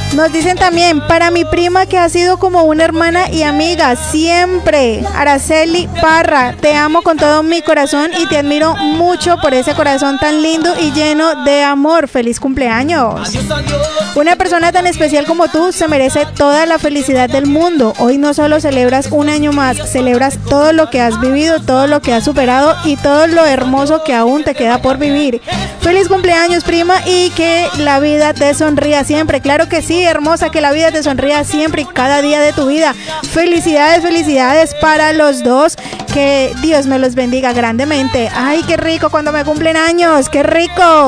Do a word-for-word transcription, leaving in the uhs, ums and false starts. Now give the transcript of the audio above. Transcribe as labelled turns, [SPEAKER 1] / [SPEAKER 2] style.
[SPEAKER 1] Nos dicen también, para mi prima que ha sido como una hermana y amiga, siempre. Araceli Parra, te amo con todo mi corazón y te admiro mucho por ese corazón tan lindo y lleno de amor. ¡Feliz cumpleaños! Una persona tan especial como tú se merece toda la felicidad del mundo. Hoy no solo celebras un año más, celebras todo lo que has vivido, todo lo que has superado y todo lo hermoso que aún te queda por vivir. ¡Feliz cumpleaños, prima! Y que la vida te sonría siempre. Claro que sí, hermosa, que la vida te sonría siempre y cada día de tu vida. Felicidades, felicidades para los dos. Que Dios me los bendiga grandemente. ¡Ay, qué rico cuando me cumplen años! ¡Qué rico!